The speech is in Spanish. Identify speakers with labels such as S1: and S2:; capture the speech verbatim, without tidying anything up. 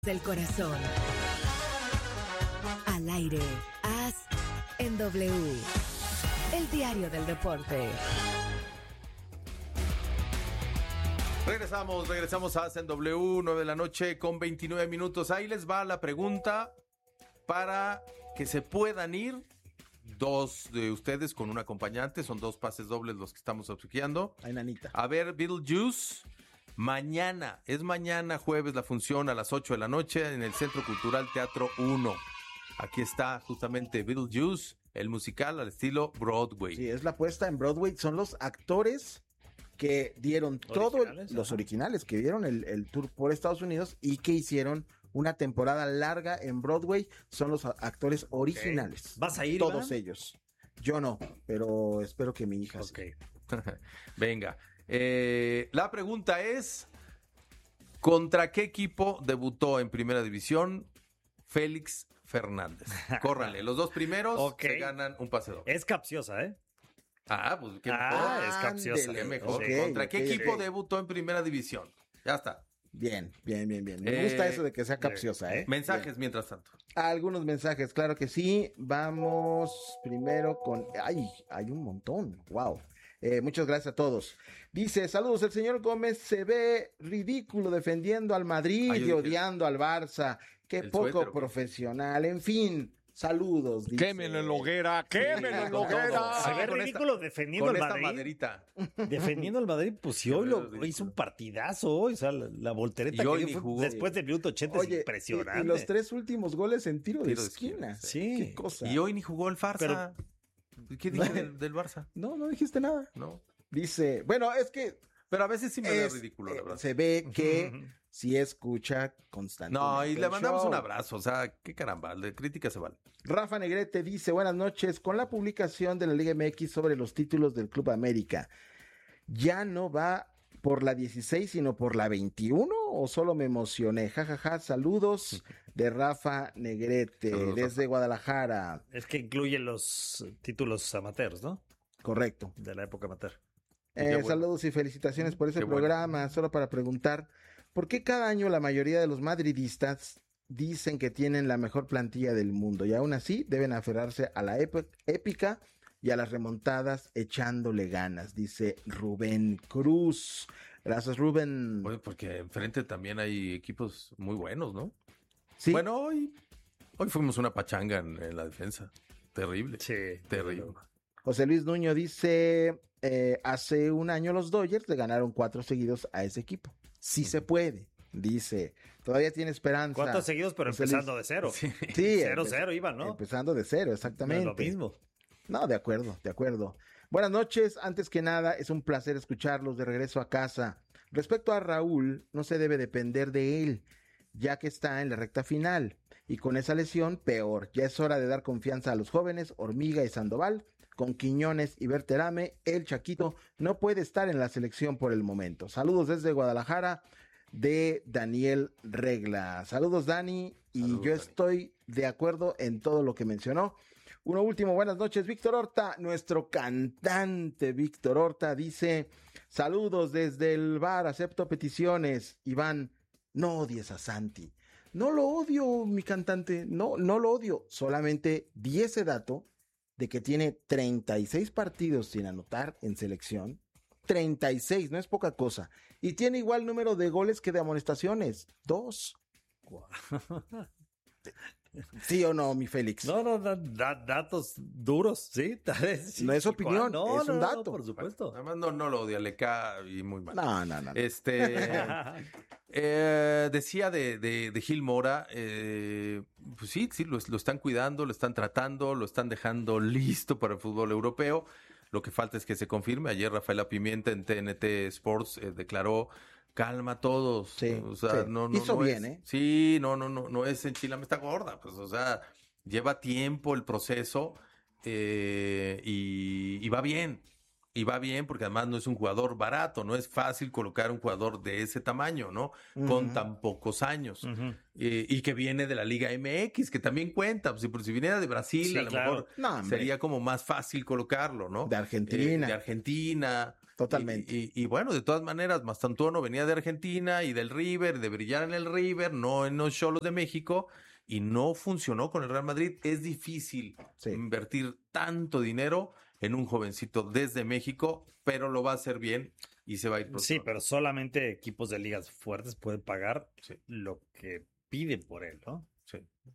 S1: Del corazón. Al aire. Haz en W. El diario del deporte.
S2: Regresamos, regresamos a Haz en W, nueve de la noche con veintinueve minutos. Ahí les va la pregunta para que se puedan ir. Dos de ustedes con un acompañante, son dos pases dobles los que estamos obsequiando.
S3: Ay, nanita.
S2: A ver, Beetlejuice. Mañana, es mañana jueves la función a las ocho de la noche en el Centro Cultural Teatro uno. Aquí está justamente Beetlejuice, el musical al estilo Broadway.
S3: Sí, es la puesta en Broadway. Son los actores que dieron todo, el, los
S4: ajá.
S3: originales, que dieron el, el tour por Estados Unidos y que hicieron una temporada larga en Broadway. Son los a- actores originales.
S4: ¿Vas a ir,
S3: Todos
S4: Iván?
S3: ellos. Yo no, pero espero que mi hija sí.
S4: Ok.
S2: Venga, eh, la pregunta es, ¿contra qué equipo debutó en Primera División Félix Fernández? Córranle, los dos primeros
S4: Ok.
S2: se ganan un pase doble.
S4: Es capciosa, ¿eh?
S2: Ah, pues qué
S4: Ah,
S2: mejor.
S4: es capciosa.
S3: Ándele.
S2: Qué mejor.
S3: Ok,
S2: ¿Contra qué
S3: ok,
S2: equipo
S3: ok.
S2: debutó en Primera División? Ya está.
S3: Bien, bien, bien, bien. Me
S2: Eh,
S3: gusta eso de que sea capciosa, ¿eh?
S2: Mensajes mientras tanto.
S3: Algunos mensajes, claro que sí. Vamos primero con... ¡Ay! Hay un montón. ¡Wow! Eh, muchas gracias a todos. Dice, saludos, el señor Gómez se ve ridículo defendiendo al Madrid
S2: Ah, yo
S3: y
S2: dije-
S3: odiando al Barça. Qué
S2: El
S3: poco
S2: suéter, ¿o qué?
S3: profesional. En fin, saludos. dice.
S5: Quémelo en la hoguera, quémelo en la
S2: con todo.
S5: hoguera.
S4: Se ve
S2: con
S4: ridículo
S2: esta-
S4: defendiendo
S2: Con
S4: al
S2: esta
S4: Madrid.
S2: maderita.
S4: Defendiendo al Madrid, pues sí, hoy
S2: Se ve
S4: lo
S2: ridículo.
S4: hizo un partidazo hoy. O sea, la, la voltereta
S2: Y hoy
S4: que
S2: ni
S4: dio fue
S2: jugó.
S4: después del minuto ochenta
S3: Oye,
S4: es
S3: y-
S4: impresionante.
S3: Y, los tres últimos goles en tiro,
S2: Tiro
S3: de
S2: de esquina,
S3: esquina.
S4: sí.
S3: Qué cosa.
S2: Y hoy ni jugó el Farsa. ¿Qué dije del, del Barça?
S3: No, no dijiste nada.
S2: No.
S3: Dice, bueno, es que
S2: Pero a veces sí me da
S3: es,
S2: ridículo,
S3: eh,
S2: la verdad.
S3: se ve que sí escucha constantemente.
S2: No, y le
S3: el
S2: mandamos
S3: show.
S2: un abrazo. O sea, qué caramba, el de crítica se vale.
S3: Rafa Negrete dice, buenas noches, con la publicación de la Liga M X sobre los títulos del Club América, ¿ya no va por la dieciséis sino por la veintiuno o solo me emocioné? Jajaja, ja, ja. Saludos de Rafa Negrete
S2: Saludos,
S3: desde
S2: Rafa.
S4: Eh,
S3: Guadalajara.
S4: Es que incluye los títulos amateurs, ¿no?
S3: Correcto.
S4: De la época amateur.
S3: Eh,
S2: Qué bueno.
S3: Saludos y felicitaciones por ese
S2: Qué bueno.
S3: programa. Solo para preguntar, ¿por qué cada año la mayoría de los madridistas dicen que tienen la mejor plantilla del mundo y aún así deben aferrarse a la ép- épica y a las remontadas echándole ganas? Dice Rubén Cruz. Gracias, Rubén.
S2: Oye, porque enfrente también hay equipos muy buenos, ¿no?
S3: Sí,
S2: Bueno, hoy, hoy fuimos una pachanga en, en la defensa. Terrible.
S4: Sí.
S2: Terrible.
S3: José Luis Nuño dice, eh, hace un año los Dodgers le ganaron cuatro seguidos a ese equipo. Sí se puede, dice. Todavía tiene esperanza.
S4: ¿Cuántos seguidos, pero
S3: José
S4: empezando
S3: Luis.
S4: de cero?
S2: Sí.
S3: Sí,
S4: Cero,
S3: empe-
S4: cero iban, ¿no?
S3: Empezando de cero,
S4: No es
S3: exactamente.
S4: lo mismo.
S3: No, de acuerdo, de acuerdo. Buenas noches, antes que nada, es un placer escucharlos de regreso a casa. Respecto a Raúl, no se debe depender de él, ya que está en la recta final. Y con esa lesión, peor. Ya es hora de dar confianza a los jóvenes, Hormiga y Sandoval. Con Quiñones y Berterame, el Chaquito no puede estar en la selección por el momento. Saludos desde Guadalajara, de Daniel Regla. Saludos, Dani, y
S2: Saludos,
S3: yo
S2: Dani.
S3: estoy de acuerdo en todo lo que mencionó. Uno último, buenas noches, Víctor Horta, nuestro cantante Víctor Horta dice, saludos desde el bar, acepto peticiones. Iván, no odies a Santi. No lo odio, mi cantante, no, no lo odio, solamente di ese dato de que tiene treinta y seis partidos sin anotar en selección. treinta y seis, no es poca cosa. Y tiene igual número de goles que de amonestaciones, dos. ¿Sí o no, mi Félix?
S4: No, no, da- da- datos duros, ¿sí? Tal vez, sí,
S3: No es
S4: tal
S3: opinión,
S4: cual. No,
S3: es
S4: no,
S3: un
S4: no,
S3: dato.
S4: por supuesto.
S2: Además, no, no lo odia, le cae y muy mal.
S3: No, no, no. no.
S2: Este, eh, decía de, de, de Gil Mora, eh, pues sí, sí, lo, lo están cuidando, lo están tratando, lo están dejando listo para el fútbol europeo. Lo que falta es que se confirme. Ayer Rafaela Pimienta en T N T Sports eh, declaró, calma a todos.
S3: Sí,
S2: o sea,
S3: sí.
S2: no, no,
S3: Hizo
S2: no
S3: bien,
S2: es-
S3: ¿eh?
S2: Sí, no, no, no, no es enchilame está gorda, pues, o sea, lleva tiempo el proceso eh, y, y va bien. Y va bien porque además no es un jugador barato, no es fácil colocar un jugador de ese tamaño, ¿no? Con
S3: Ujú.
S2: tan pocos años.
S4: Ujú.
S2: Eh, y que viene de la Liga M X, que también cuenta. Pues, si, por si viniera de Brasil,
S4: Sí,
S2: a lo
S4: claro.
S2: mejor
S3: No, hombre.
S2: sería como más fácil colocarlo, ¿no?
S3: De Argentina.
S2: Eh, de Argentina.
S3: Totalmente.
S2: Y, y- y bueno, de todas maneras, Mastantuono venía de Argentina y del River, de brillar en el River, no en los Xolos de México, y no funcionó con el Real Madrid. Es difícil
S3: Sí.
S2: invertir tanto dinero en un jovencito desde México, pero lo va a hacer bien y se va a ir pronto.
S4: Sí, pero solamente equipos de ligas fuertes pueden pagar
S2: Sí.
S4: lo que piden por él, ¿no?
S2: Sí.